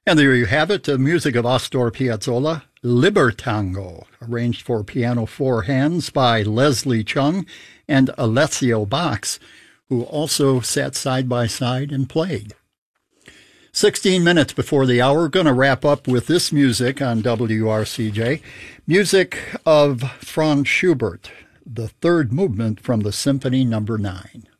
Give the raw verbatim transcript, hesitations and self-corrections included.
And there you have it, the music of Astor Piazzolla, Libertango, arranged for piano four hands by Leslie Chung and Alessio Box, who also sat side by side and played. sixteen minutes before the hour, going to wrap up with this music on W R C J. Music of Franz Schubert, the third movement from the Symphony Number nine.